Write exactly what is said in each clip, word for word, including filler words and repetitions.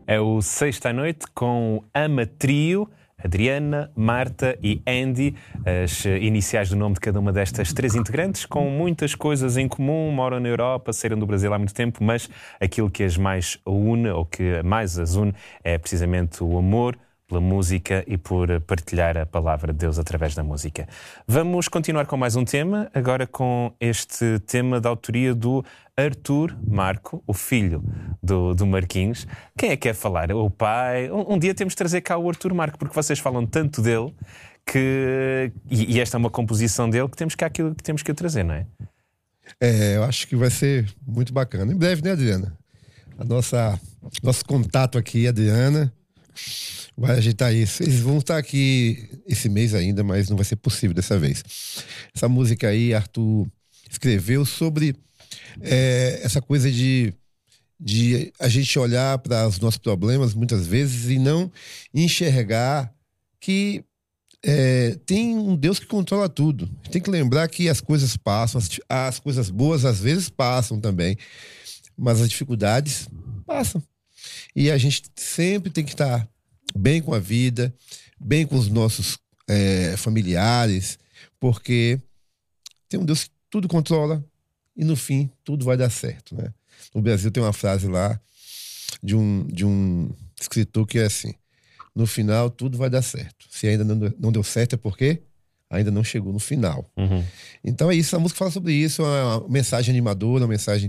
É o Sexta à Noite com o Ama Trio, Adriana, Marta e Andy, as iniciais do nome de cada uma destas três integrantes, com muitas coisas em comum, moram na Europa, saíram do Brasil há muito tempo, mas aquilo que as mais une, ou que mais as une, é precisamente o amor pela música e por partilhar a palavra de Deus através da música. Vamos continuar com mais um tema, agora com este tema da autoria do Arthur Marco, o filho do, do Marquinhos. Quem é que quer falar? O pai? Um, um dia temos de trazer cá o Arthur Marco, porque vocês falam tanto dele que... E, e esta é uma composição dele que temos cá aquilo que temos que o trazer, não é? É, eu acho que vai ser muito bacana. Em breve, né, Adriana? A nossa, nosso contato aqui, Adriana, vai ajeitar isso. Eles vão estar aqui esse mês ainda, mas não vai ser possível dessa vez. Essa música aí, Arthur escreveu sobre é, essa coisa de, de a gente olhar para os nossos problemas muitas vezes e não enxergar que é, tem um Deus que controla tudo. Tem que lembrar que as coisas passam, as, as coisas boas às vezes passam também, mas as dificuldades passam. E a gente sempre tem que estar bem com a vida, bem com os nossos é, familiares, porque tem um Deus que tudo controla e no fim tudo vai dar certo, né? No Brasil tem uma frase lá de um, de um escritor que é assim: no final tudo vai dar certo. Se ainda não, não deu certo é porque ainda não chegou no final. Uhum. Então é isso, a música fala sobre isso, é uma mensagem animadora, uma mensagem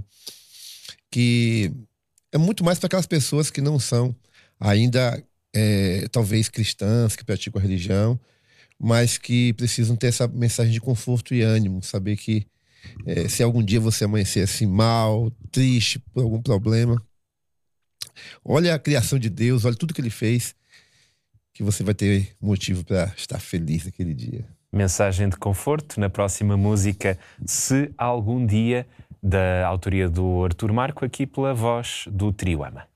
que é muito mais para aquelas pessoas que não são ainda é, talvez cristãs, que praticam a religião, mas que precisam ter essa mensagem de conforto e ânimo, saber que é, se algum dia você amanhecer assim mal, triste por algum problema, olha a criação de Deus, olha tudo que Ele fez, que você vai ter motivo para estar feliz naquele dia. Mensagem de conforto na próxima música, Se Algum Dia, da autoria do Arthur Marco, aqui pela voz do Trio Ama.